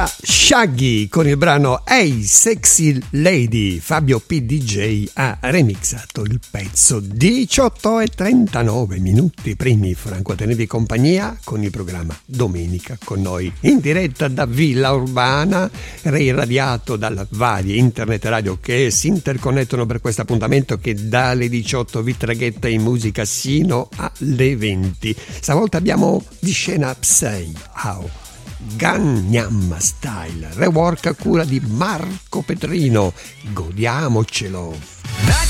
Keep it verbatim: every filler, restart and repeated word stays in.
Era Shaggy con il brano Hey Sexy Lady. Fabio P. D J ha remixato il pezzo. Diciotto e trentanove minuti primi. Franco tenevi compagnia con il programma Domenica con noi, in diretta da Villa Urbana, reiradiato dalle varie internet radio che si interconnettono per questo appuntamento che dalle diciotto vi traghetta in musica sino alle venti. Stavolta abbiamo di scena Psy How Gangnam Style, rework a cura di Marco Petrino. Godiamocelo.